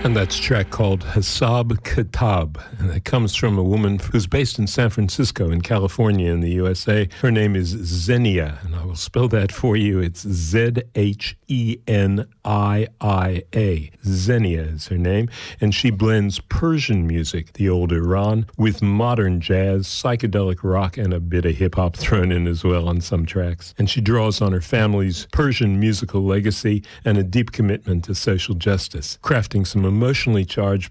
And that's a track called Hasab Kitab, and it comes from a woman who's based in San Francisco in California in the USA. Her name is Zenia, and I will spell that for you. It's Zhenia. Zenia is her name, and she blends Persian music, the old Iran, with modern jazz, psychedelic rock, and a bit of hip-hop thrown in as well on some tracks. And she draws on her family's Persian musical legacy and a deep commitment to social justice, crafting some emotionally charged